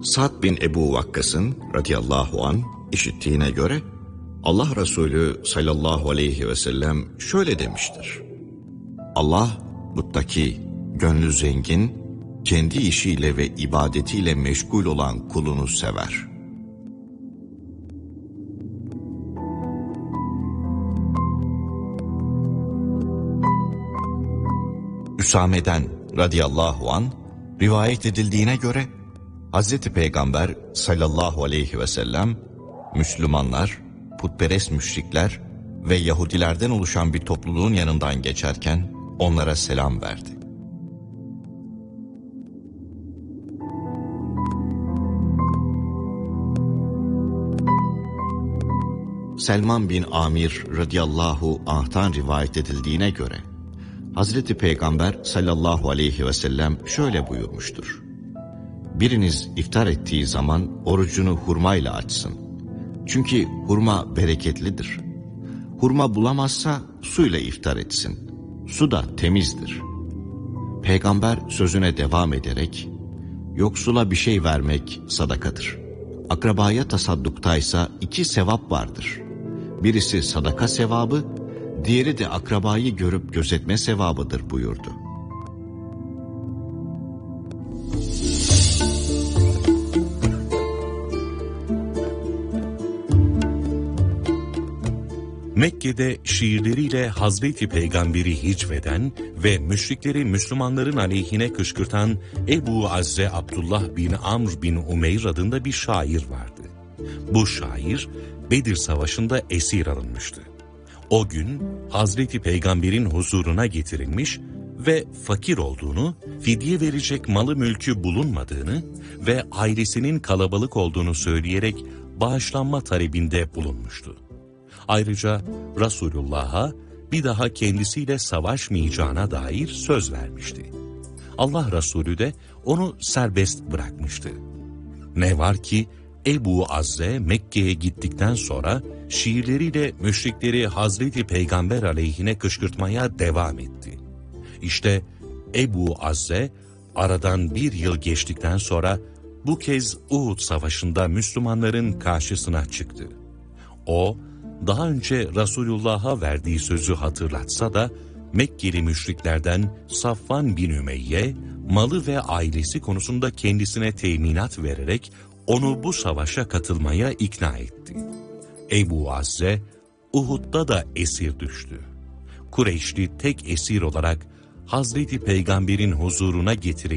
Sa'd bin Ebu Vakkas'ın radıyallahu an işittiğine göre Allah Resulü sallallahu aleyhi ve sellem şöyle demiştir: Allah muttaki, gönlü zengin, kendi işiyle ve ibadetiyle meşgul olan kulunu sever. Üsame'den radıyallahu an rivayet edildiğine göre Hazreti Peygamber sallallahu aleyhi ve sellem Müslümanlar, putperest müşrikler ve Yahudilerden oluşan bir topluluğun yanından geçerken onlara selam verdi. Selman bin Amir radıyallahu anh'tan rivayet edildiğine göre Hazreti Peygamber sallallahu aleyhi ve sellem şöyle buyurmuştur: Biriniz iftar ettiği zaman orucunu hurmayla açsın. Çünkü hurma bereketlidir. Hurma bulamazsa suyla iftar etsin. Su da temizdir. Peygamber sözüne devam ederek, yoksula bir şey vermek sadakadır. Akrabaya tasadduktaysa 2 sevap vardır. Birisi sadaka sevabı, diğeri de akrabayı görüp gözetme sevabıdır buyurdu. Mekke'de şiirleriyle Hazreti Peygamber'i hicveden ve müşrikleri Müslümanların aleyhine kışkırtan Ebu Azze Abdullah bin Amr bin Umeyr adında bir şair vardı. Bu şair Bedir Savaşı'nda esir alınmıştı. O gün Hazreti Peygamber'in huzuruna getirilmiş ve fakir olduğunu, fidye verecek malı mülkü bulunmadığını ve ailesinin kalabalık olduğunu söyleyerek bağışlanma talebinde bulunmuştu. Ayrıca Resulullah'a bir daha kendisiyle savaşmayacağına dair söz vermişti. Allah Resulü de onu serbest bırakmıştı. Ne var ki Ebu Azze Mekke'ye gittikten sonra şiirleriyle müşrikleri Hazreti Peygamber aleyhine kışkırtmaya devam etti. İşte Ebu Azze aradan 1 yıl geçtikten sonra bu kez Uhud Savaşı'nda Müslümanların karşısına çıktı. O, daha önce Resulullah'a verdiği sözü hatırlatsa da Mekkeli müşriklerden Safvan bin Ümeyye, malı ve ailesi konusunda kendisine teminat vererek onu bu savaşa katılmaya ikna etti. Ebu Azze, Uhud'da da esir düştü. Kureyşli tek esir olarak Hazreti Peygamber'in huzuruna getirildi.